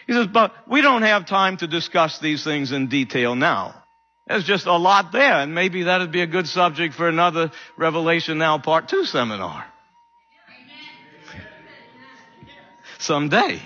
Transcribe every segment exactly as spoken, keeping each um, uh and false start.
He says, but we don't have time to discuss these things in detail now. There's just a lot there, and maybe that would be a good subject for another Revelation Now Part two seminar. Someday.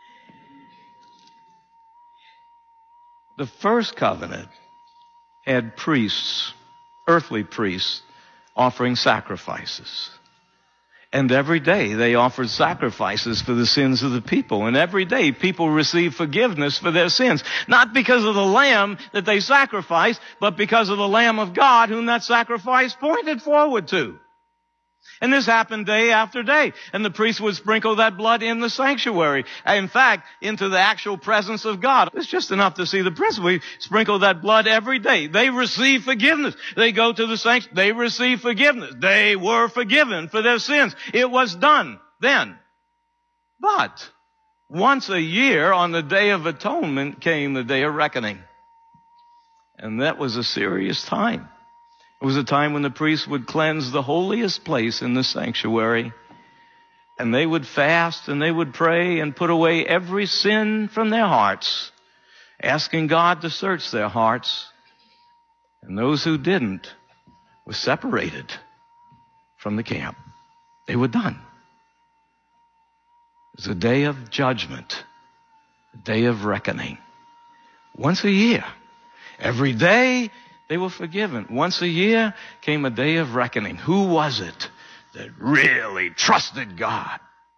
The first covenant had priests, earthly priests, offering sacrifices. And every day they offered sacrifices for the sins of the people. And every day people received forgiveness for their sins. Not because of the lamb that they sacrificed, but because of the Lamb of God whom that sacrifice pointed forward to. And this happened day after day. And the priest would sprinkle that blood in the sanctuary. In fact, into the actual presence of God. It's just enough to see the principle. We sprinkle that blood every day. They receive forgiveness. They go to the sanctuary. They receive forgiveness. They were forgiven for their sins. It was done then. But once a year on the Day of Atonement came the Day of Reckoning. And that was a serious time. It was a time when the priests would cleanse the holiest place in the sanctuary. And they would fast and they would pray and put away every sin from their hearts, asking God to search their hearts. And those who didn't were separated from the camp. They were done. It was a day of judgment, a day of reckoning. Once a year, every day, they were forgiven. Once a year came a day of reckoning. Who was it that really trusted God?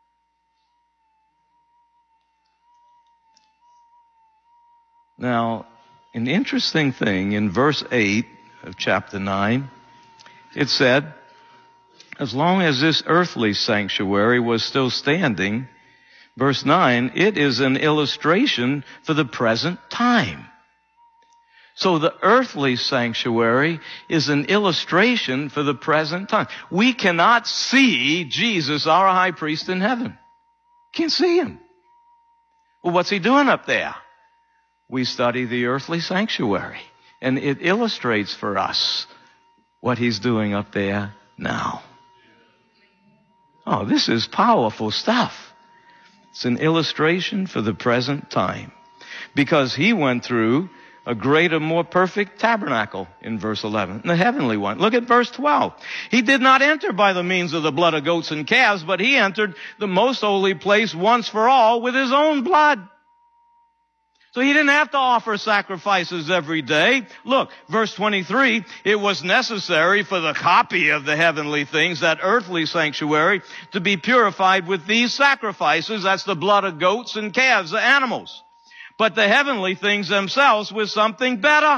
Now, an interesting thing in verse eight of chapter nine, it said, as long as this earthly sanctuary was still standing, verse nine, it is an illustration for the present time. So the earthly sanctuary is an illustration for the present time. We cannot see Jesus, our high priest in heaven. Can't see him. Well, what's he doing up there? We study the earthly sanctuary, and it illustrates for us what he's doing up there now. Oh, this is powerful stuff. It's an illustration for the present time, because he went through a greater, more perfect tabernacle in verse eleven, the heavenly one. Look at verse twelve. He did not enter by the means of the blood of goats and calves, but he entered the most holy place once for all with his own blood. So he didn't have to offer sacrifices every day. Look, verse twenty-three, it was necessary for the copy of the heavenly things, that earthly sanctuary, to be purified with these sacrifices. That's the blood of goats and calves, the animals. But the heavenly things themselves was something better.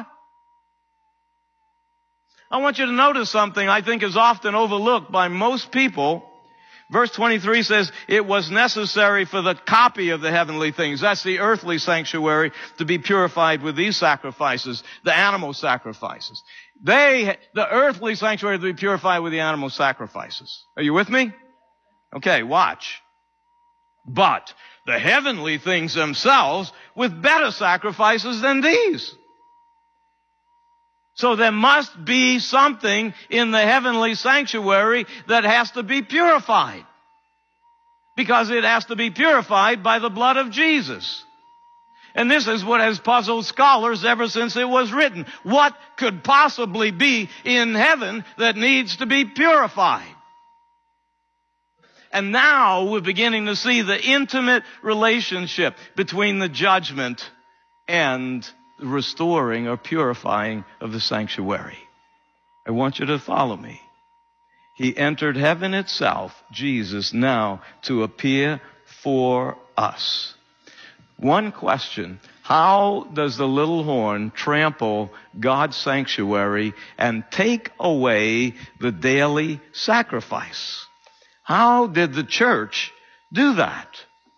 I want you to notice something I think is often overlooked by most people. Verse twenty-three says, it was necessary for the copy of the heavenly things, that's the earthly sanctuary, to be purified with these sacrifices, the animal sacrifices. They, the earthly sanctuary, to be purified with the animal sacrifices. Are you with me? Okay, watch. But the heavenly things themselves with better sacrifices than these. So there must be something in the heavenly sanctuary that has to be purified, because it has to be purified by the blood of Jesus. And this is what has puzzled scholars ever since it was written. What could possibly be in heaven that needs to be purified? And now we're beginning to see the intimate relationship between the judgment and the restoring or purifying of the sanctuary. I want you to follow me. He entered heaven itself, Jesus, now to appear for us. One question: how does the little horn trample God's sanctuary and take away the daily sacrifice? How did the church do that?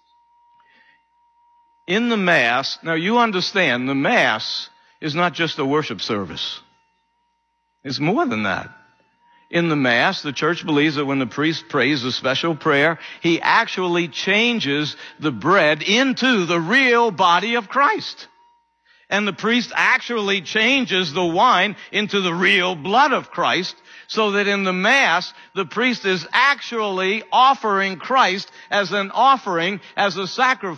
In the Mass, now you understand, the Mass is not just a worship service. It's more than that. In the Mass, the church believes that when the priest prays a special prayer, he actually changes the bread into the real body of Christ. And the priest actually changes the wine into the real blood of Christ, so that in the Mass, the priest is actually offering Christ as an offering, as a sacrifice.